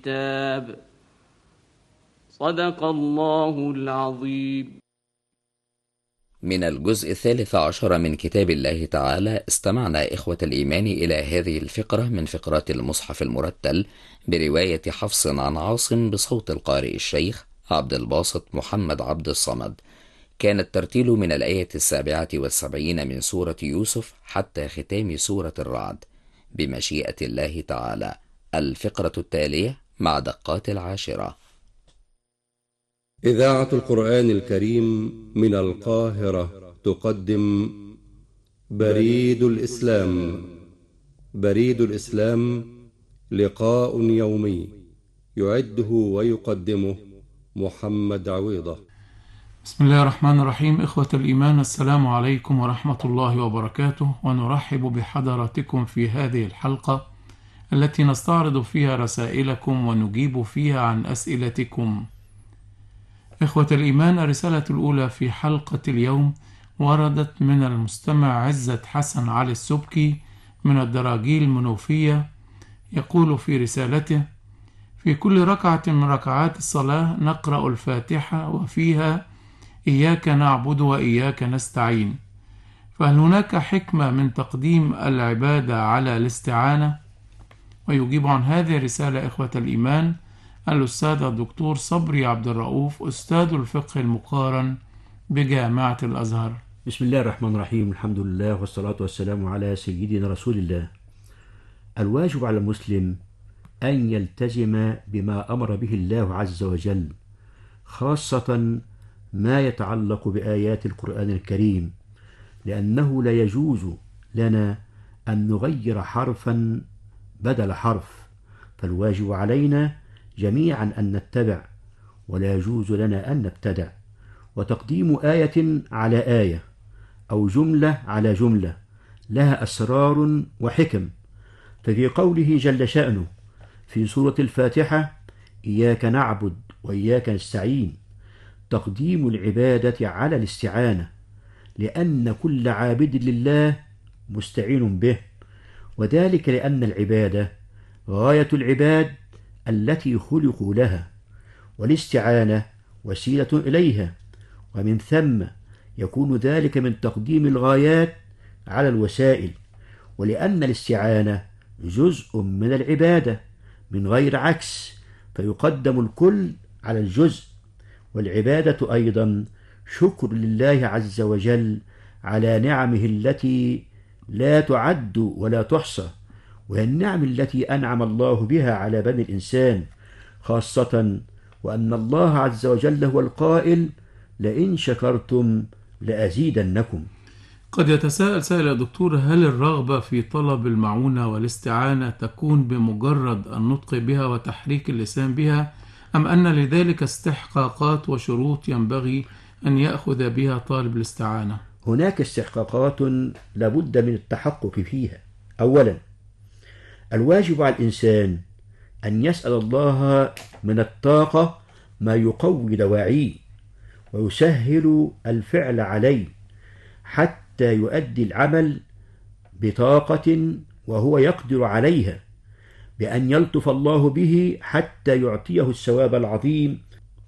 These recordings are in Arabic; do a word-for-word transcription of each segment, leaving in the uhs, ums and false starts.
الكتاب. صدق الله العظيم. من الجزء الثالث عشر من كتاب الله تعالى استمعنا إخوة الإيمان إلى هذه الفقرة من فقرات المصحف المرتل برواية حفص عن عاصم بصوت القارئ الشيخ عبد الباسط محمد عبد الصمد. كان الترتيل من الآية السابعة والسبعين من سورة يوسف حتى ختام سورة الرعد بمشيئة الله تعالى. الفقرة التالية مع دقات العاشرة. إذاعة القرآن الكريم من القاهرة تقدم بريد الإسلام. بريد الإسلام لقاء يومي يعده ويقدمه محمد عويضة. بسم الله الرحمن الرحيم. إخوة الإيمان، السلام عليكم ورحمة الله وبركاته، ونرحب بحضراتكم في هذه الحلقة التي نستعرض فيها رسائلكم ونجيب فيها عن أسئلتكم. إخوة الإيمان، الرسالة الأولى في حلقة اليوم وردت من المستمع عزة حسن علي السبكي من الدراجيل المنوفية. يقول في رسالته: في كل ركعة من ركعات الصلاة نقرأ الفاتحة وفيها إياك نعبد وإياك نستعين، فهل هناك حكمة من تقديم العبادة على الاستعانة؟ ويجيب عن هذه الرسالة إخوة الإيمان الأستاذ الدكتور صبري عبد الرؤوف، أستاذ الفقه المقارن بجامعة الأزهر. بسم الله الرحمن الرحيم. الحمد لله والصلاة والسلام على سيدنا رسول الله. الواجب على المسلم أن يلتزم بما أمر به الله عز وجل، خاصة ما يتعلق بآيات القرآن الكريم، لأنه لا يجوز لنا أن نغير حرفا بدل حرف، فالواجب علينا جميعا أن نتبع، ولا يجوز لنا أن نبتدع. وتقديم آية على آية أو جملة على جملة لها أسرار وحكم. ففي قوله جل شأنه في سورة الفاتحة: إياك نعبد وإياك نستعين، تقديم العبادة على الاستعانة، لأن كل عابد لله مستعين به، وذلك لأن العبادة غاية العباد التي خلقوا لها، والاستعانة وسيلة إليها، ومن ثم يكون ذلك من تقديم الغايات على الوسائل، ولأن الاستعانة جزء من العبادة من غير عكس، فيقدم الكل على الجزء. والعبادة أيضا شكر لله عز وجل على نعمه التي لا تعد ولا تحصى، وهي النعم التي أنعم الله بها على بني الإنسان، خاصة وأن الله عز وجل هو القائل: لئن شكرتم لأزيدنكم. قد يتساءل سائل يا دكتور: هل الرغبة في طلب المعونة والاستعانة تكون بمجرد النطق بها وتحريك اللسان بها، أم أن لذلك استحقاقات وشروط ينبغي أن يأخذ بها طالب الاستعانة؟ هناك استحقاقات لابد من التحقق فيها. أولا، الواجب على الإنسان أن يسأل الله من الطاقة ما يقوي دواعيه ويسهل الفعل عليه حتى يؤدي العمل بطاقة وهو يقدر عليها، بأن يلطف الله به حتى يعطيه الثواب العظيم،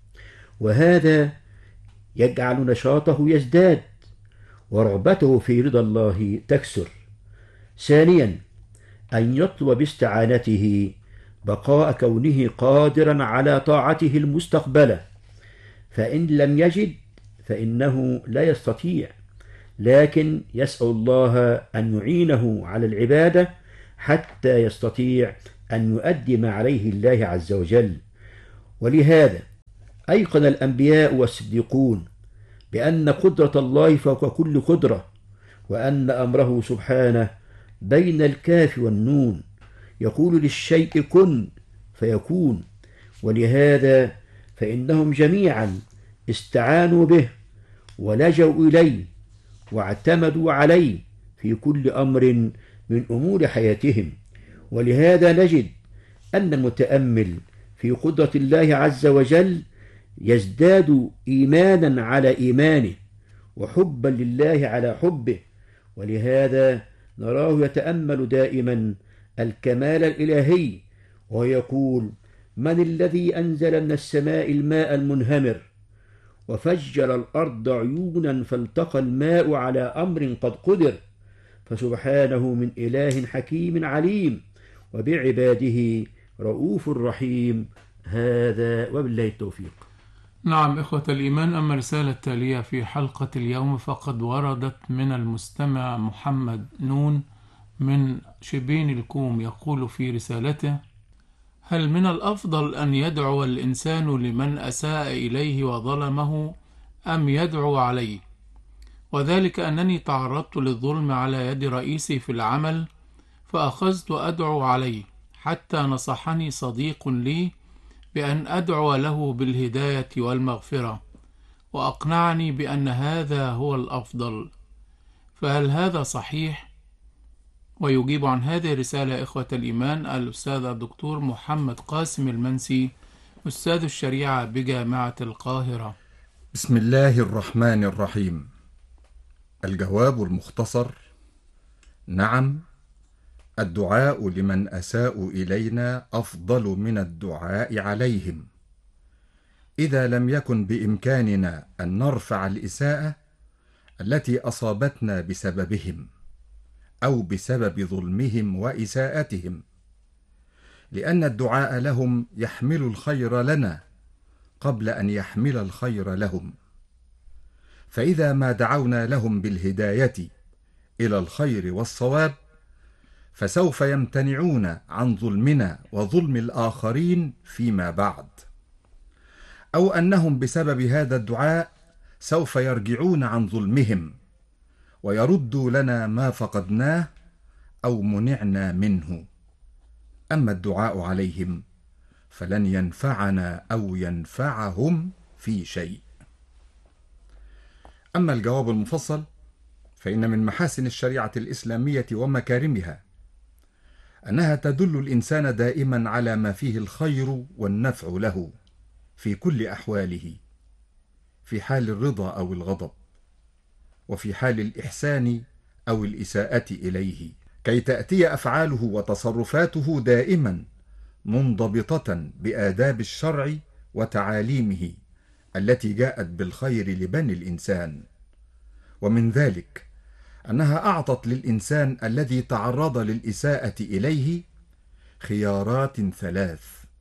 وهذا يجعل نشاطه يزداد ورغبته في رضا الله تكثر. ثانيا، أن يطلب باستعانته بقاء كونه قادرا على طاعته المستقبلة، فإن لم يجد فإنه لا يستطيع، لكن يسأل الله أن يعينه على العبادة حتى يستطيع أن يؤدي ما عليه الله عز وجل. ولهذا أيقن الأنبياء والصديقون بأن قدرة الله فوق كل قدرة، وأن أمره سبحانه بين الكاف والنون، يقول للشيء كن فيكون. ولهذا فإنهم جميعا استعانوا به ولجوا إليه واعتمدوا عليه في كل أمر من أمور حياتهم. ولهذا نجد أن المتأمل في قدرة الله عز وجل يزداد إيمانا على إيمانه وحبا لله على حبه، ولهذا نراه يتأمل دائما الكمال الإلهي ويقول: من الذي أنزل من السماء الماء المنهمر وفجر الأرض عيونا فالتقى الماء على أمر قد قدر فسبحانه من إله حكيم عليم وبعباده رؤوف رحيم. هذا وبالله التوفيق. نعم إخوة الإيمان، أما الرسالة التالية في حلقة اليوم فقد وردت من المستمع محمد نون من شبين الكوم، يقول في رسالته: هل من الأفضل أن يدعو الإنسان لمن أساء إليه وظلمه أم يدعو عليه؟ وذلك أنني تعرضت للظلم على يد رئيسي في العمل فأخذت أدعو عليه حتى نصحني صديق لي بأن أدعو له بالهداية والمغفرة، وأقنعني بأن هذا هو الأفضل، فهل هذا صحيح؟ ويجيب عن هذه الرسالة إخوة الإيمان الأستاذ الدكتور محمد قاسم المنسي، أستاذ الشريعة بجامعة القاهرة. بسم الله الرحمن الرحيم. الجواب المختصر: نعم، الدعاء لمن أساءوا إلينا أفضل من الدعاء عليهم، إذا لم يكن بإمكاننا أن نرفع الإساءة التي أصابتنا بسببهم أو بسبب ظلمهم وإساءتهم، لأن الدعاء لهم يحمل الخير لنا قبل أن يحمل الخير لهم، فإذا ما دعونا لهم بالهداية إلى الخير والصواب فسوف يمتنعون عن ظلمنا وظلم الآخرين فيما بعد، أو أنهم بسبب هذا الدعاء سوف يرجعون عن ظلمهم ويردوا لنا ما فقدناه أو منعنا منه. أما الدعاء عليهم فلن ينفعنا أو ينفعهم في شيء. أما الجواب المفصل فإن من محاسن الشريعة الإسلامية ومكارمها أنها تدل الإنسان دائما على ما فيه الخير والنفع له في كل أحواله، في حال الرضا أو الغضب، وفي حال الإحسان أو الإساءة إليه، كي تأتي أفعاله وتصرفاته دائما منضبطة بآداب الشرع وتعاليمه التي جاءت بالخير لبني الإنسان. ومن ذلك أنها أعطت للإنسان الذي تعرض للإساءة إليه خيارات ثلاث.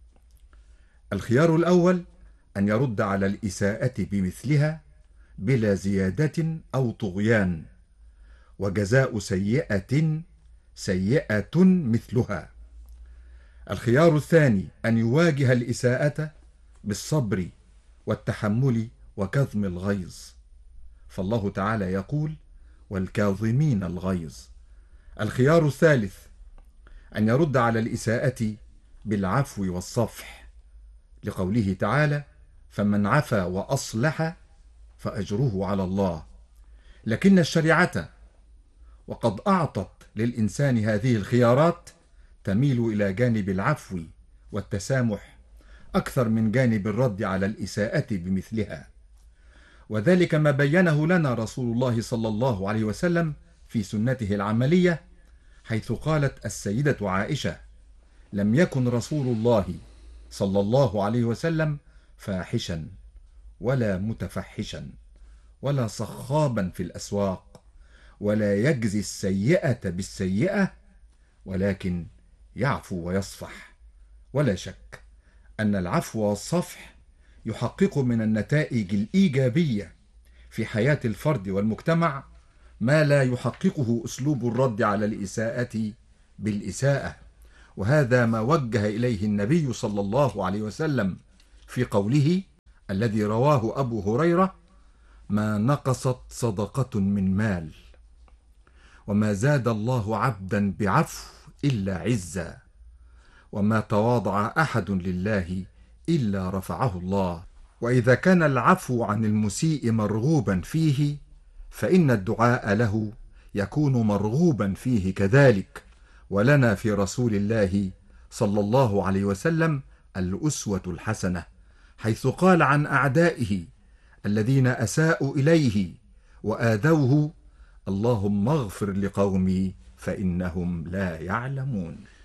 الخيار الأول أن يرد على الإساءة بمثلها بلا زيادة أو طغيان، وجزاء سيئة سيئة مثلها. الخيار الثاني أن يواجه الإساءة بالصبر والتحمل وكظم الغيظ، فالله تعالى يقول: والكاظمين الغيظ. الخيار الثالث أن يرد على الإساءة بالعفو والصفح، لقوله تعالى: فمن عفا وأصلح فأجره على الله. لكن الشريعة وقد أعطت للإنسان هذه الخيارات تميل إلى جانب العفو والتسامح أكثر من جانب الرد على الإساءة بمثلها، وذلك ما بينه لنا رسول الله صلى الله عليه وسلم في سنته العملية، حيث قالت السيدة عائشة: لم يكن رسول الله صلى الله عليه وسلم فاحشا ولا متفحشا ولا صخابا في الأسواق، ولا يجزي السيئة بالسيئة، ولكن يعفو ويصفح. ولا شك أن العفو والصفح يحقق من النتائج الإيجابية في حياة الفرد والمجتمع ما لا يحققه أسلوب الرد على الإساءة بالإساءة، وهذا ما وجه إليه النبي صلى الله عليه وسلم في قوله الذي رواه أبو هريرة: ما نقصت صدقة من مال، وما زاد الله عبدا بعفو إلا عزا، وما تواضع أحد لله إلا رفعه الله. وإذا كان العفو عن المسيء مرغوبا فيه فإن الدعاء له يكون مرغوبا فيه كذلك. ولنا في رسول الله صلى الله عليه وسلم الأسوة الحسنة، حيث قال عن أعدائه الذين أساءوا إليه وآذوه: اللهم اغفر لقومي فإنهم لا يعلمون.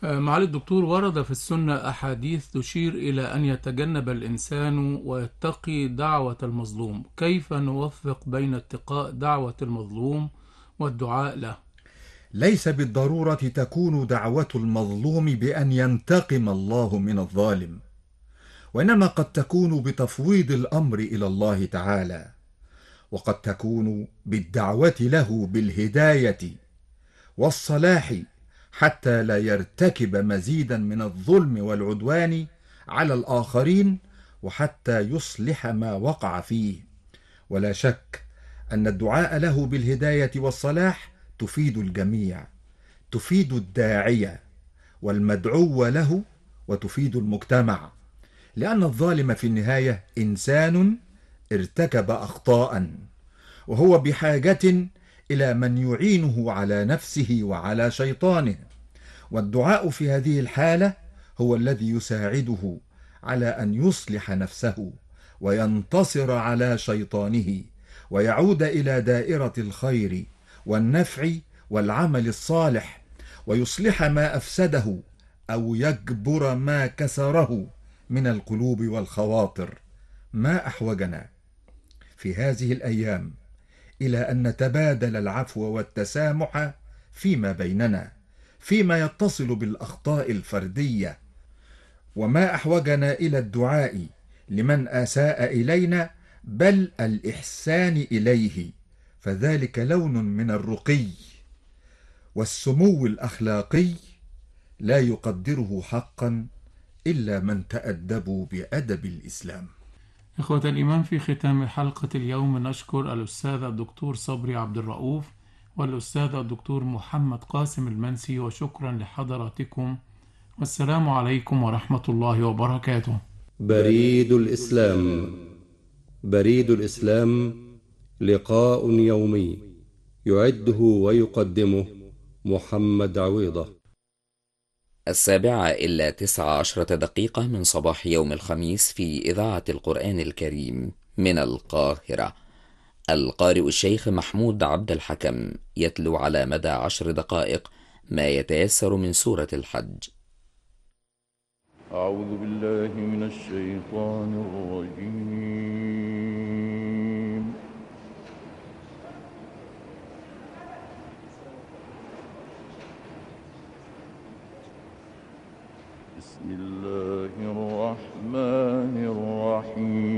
معالي الدكتور، ورد في السنة أحاديث تشير إلى أن يتجنب الإنسان ويتقي دعوة المظلوم. كيف نوفق بين اتقاء دعوة المظلوم والدعاء له؟ ليس بالضرورة تكون دعوة المظلوم بأن ينتقم الله من الظالم، وإنما قد تكون بتفويض الأمر إلى الله تعالى، وقد تكون بالدعوة له بالهداية والصلاح حتى لا يرتكب مزيدا من الظلم والعدوان على الآخرين، وحتى يصلح ما وقع فيه. ولا شك أن الدعاء له بالهداية والصلاح تفيد الجميع، تفيد الداعية والمدعو له، وتفيد المجتمع، لأن الظالم في النهاية إنسان ارتكب أخطاء، وهو بحاجة إلى من يعينه على نفسه وعلى شيطانه، والدعاء في هذه الحالة هو الذي يساعده على أن يصلح نفسه وينتصر على شيطانه، ويعود إلى دائرة الخير والنفع والعمل الصالح، ويصلح ما أفسده أو يجبر ما كسره من القلوب والخواطر. ما أحوجنا في هذه الأيام إلى أن نتبادل العفو والتسامح فيما بيننا، فيما يتصل بالأخطاء الفردية، وما أحوجنا إلى الدعاء لمن أساء إلينا، بل الإحسان إليه، فذلك لون من الرقي والسمو الأخلاقي لا يقدره حقا إلا من تأدبوا بأدب الإسلام. إخوة الإيمان، في ختام حلقة اليوم نشكر الأستاذ الدكتور صبري عبد الرؤوف والأستاذ الدكتور محمد قاسم المنسي، وشكرا لحضراتكم، والسلام عليكم ورحمة الله وبركاته. بريد الإسلام. بريد الإسلام لقاء يومي يعده ويقدمه محمد عويضة. السابعة إلا تسع عشرة دقيقة من صباح يوم الخميس في إذاعة القرآن الكريم من القاهرة. القارئ الشيخ محمود عبد الحكم يتلو على مدى عشر دقائق ما يتيسر من سورة الحج. أعوذ بالله من الشيطان الرجيم. بسم الله الرحمن الرحيم.